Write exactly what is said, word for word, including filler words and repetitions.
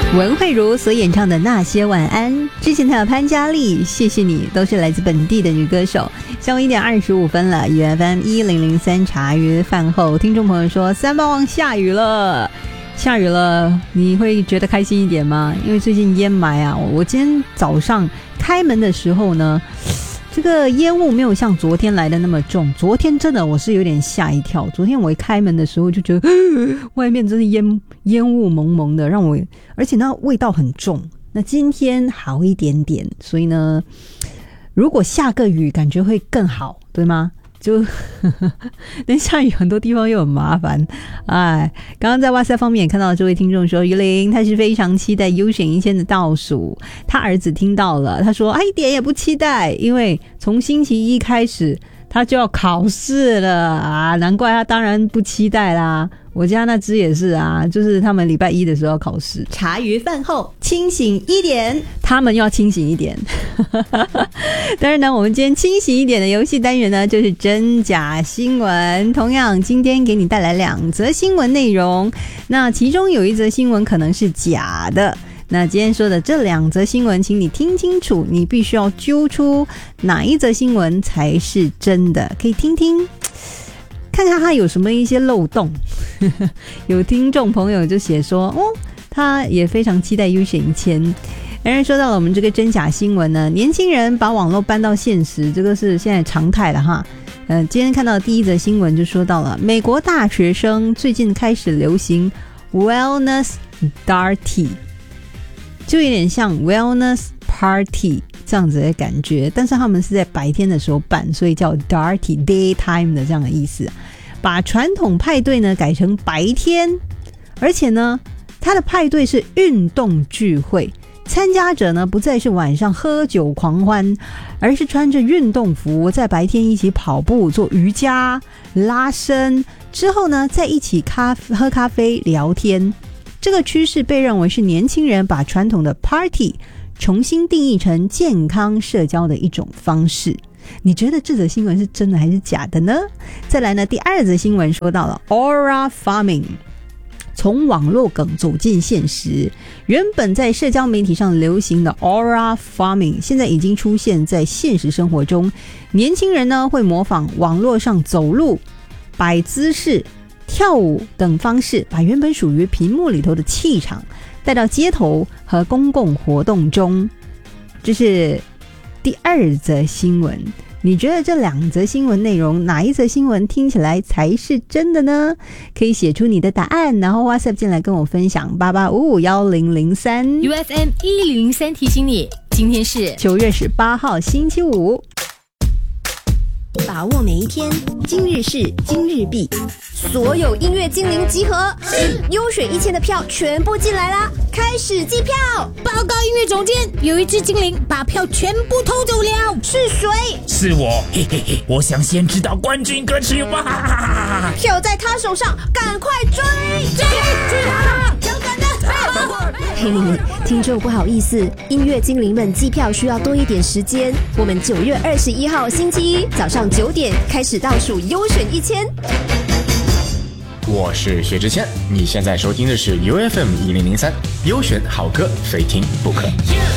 文慧茹所演唱的《那些晚安》，之前还有潘嘉丽，谢谢你，都是来自本地的女歌手。下午一点二十五分了 ，U F M 一零零三茶余饭后，听众朋友说三八旺下雨了，下雨了，你会觉得开心一点吗？因为最近烟霾啊，我今天早上开门的时候呢，这个烟雾没有像昨天来的那么重，昨天真的我是有点吓一跳。昨天我一开门的时候就觉得，外面真是烟烟雾蒙蒙的，让我，而且那味道很重。那今天好一点点，所以呢，如果下个雨，感觉会更好，对吗？就等下雨很多地方又很麻烦。哎，刚刚在哇塞方面也看到这位听众说，于玲他是非常期待优选一千的倒数，他儿子听到了，他说，哎，一点也不期待，因为从星期一开始他就要考试了啊，难怪他当然不期待啦。我家那只也是啊，就是他们礼拜一的时候要考试。茶余饭后清醒一点，他们要清醒一点。当然呢，我们今天清醒一点的游戏单元呢，就是真假新闻。同样，今天给你带来两则新闻内容，那其中有一则新闻可能是假的。那今天说的这两则新闻，请你听清楚，你必须要揪出哪一则新闻才是真的，可以听听看看它有什么一些漏洞。有听众朋友就写说，哦，他也非常期待优选一千。当然说到了我们这个真假新闻呢，年轻人把网络搬到现实，这个是现在常态了哈。呃，今天看到的第一则新闻就说到了，美国大学生最近开始流行 wellness darty， 就有点像 wellness party 这样子的感觉，但是他们是在白天的时候办，所以叫 darty daytime 的这样的意思。把传统派对呢改成白天，而且呢，他的派对是运动聚会，参加者呢不再是晚上喝酒狂欢，而是穿着运动服在白天一起跑步、做瑜伽、拉伸，之后呢再一起咖喝咖啡聊天。这个趋势被认为是年轻人把传统的 party 重新定义成健康社交的一种方式。你觉得这则新闻是真的还是假的呢？再来呢，第二则新闻说到了 Aura Farming， 从网络梗走进现实。原本在社交媒体上流行的 Aura Farming， 现在已经出现在现实生活中。年轻人呢会模仿网络上走路、摆姿势、跳舞等方式，把原本属于屏幕里头的气场带到街头和公共活动中。这是第二则新闻，你觉得这两则新闻内容哪一则新闻听起来才是真的呢？可以写出你的答案，然后 WhatsApp 进来跟我分享八八五五一零零三 U F M 一零零三提醒你，今天是九月十八号星期五。 把握每一天，今日事今日毕，所有音乐精灵集合，优选一千的票全部进来啦！开始计票。 报告音乐总监，有一只精灵把票全部偷走了， 是谁？ 是我，嘿嘿嘿！我想先知道冠军歌曲吧。 票在他手上，赶快追！ 追追他！勇敢的！ 嘿，听众不好意思，音乐精灵们计票需要多一点时间。我们九月二十一号星期一早上九点开始倒数优选一千。 我是薛之谦，你现在收听的是 U F M 一零零三，优选好歌，非听不可。